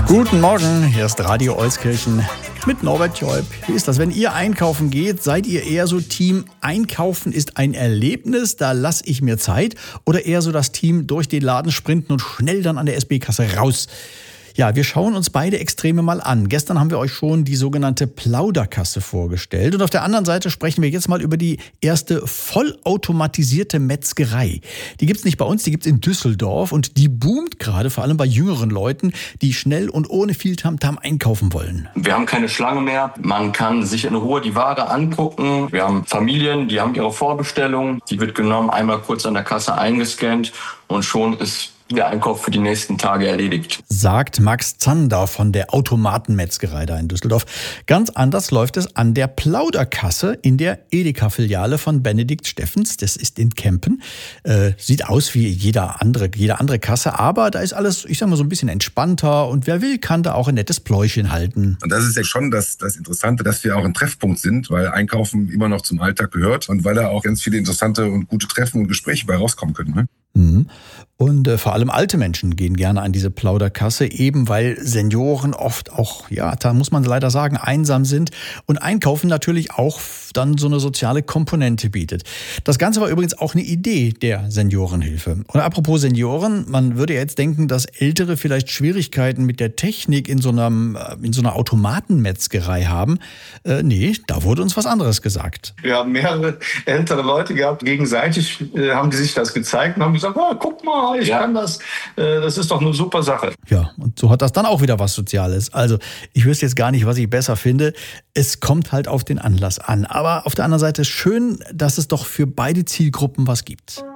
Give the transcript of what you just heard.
Guten Morgen, hier ist Radio Euskirchen mit Norbert Joib. Wie ist das, wenn ihr einkaufen geht? Seid ihr eher so Team Einkaufen ist ein Erlebnis, da lasse ich mir Zeit? Oder eher so das Team durch den Laden sprinten und schnell dann an der SB-Kasse raus? Ja, wir schauen uns beide Extreme mal an. Gestern haben wir euch schon die sogenannte Plauderkasse vorgestellt. Und auf der anderen Seite sprechen wir jetzt mal über die erste vollautomatisierte Metzgerei. Die gibt's nicht bei uns, die gibt's in Düsseldorf. Und die boomt gerade, vor allem bei jüngeren Leuten, die schnell und ohne viel Tamtam einkaufen wollen. Wir haben keine Schlange mehr. Man kann sich in Ruhe die Ware angucken. Wir haben Familien, die haben ihre Vorbestellung. Die wird genommen, einmal kurz an der Kasse eingescannt und schon ist der Einkauf für die nächsten Tage erledigt. Sagt Max Zander von der Automatenmetzgerei da in Düsseldorf. Ganz anders läuft es an der Plauderkasse in der Edeka-Filiale von Benedikt Steffens. Das ist in Kempen. Sieht aus wie jede andere Kasse, aber da ist alles, ich sag mal, so ein bisschen entspannter und wer will, kann da auch ein nettes Pläuschen halten. Und das ist ja schon das Interessante, dass wir auch ein Treffpunkt sind, weil Einkaufen immer noch zum Alltag gehört und weil da auch ganz viele interessante und gute Treffen und Gespräche bei rauskommen können. Ne? Und vor allem alte Menschen gehen gerne an diese Plauderkasse, eben weil Senioren oft auch, ja, da muss man leider sagen, einsam sind und Einkaufen natürlich auch dann so eine soziale Komponente bietet. Das Ganze war übrigens auch eine Idee der Seniorenhilfe. Und apropos Senioren, man würde ja jetzt denken, dass Ältere vielleicht Schwierigkeiten mit der Technik in so einer Automatenmetzgerei haben. Nee, da wurde uns was anderes gesagt. Wir haben mehrere ältere Leute gehabt, gegenseitig haben die sich das gezeigt und haben gesagt, guck mal, ich kann das. Das ist doch eine super Sache. Ja, und so hat das dann auch wieder was Soziales. Also ich wüsste jetzt gar nicht, was ich besser finde. Es kommt halt auf den Anlass an. Aber auf der anderen Seite schön, dass es doch für beide Zielgruppen was gibt.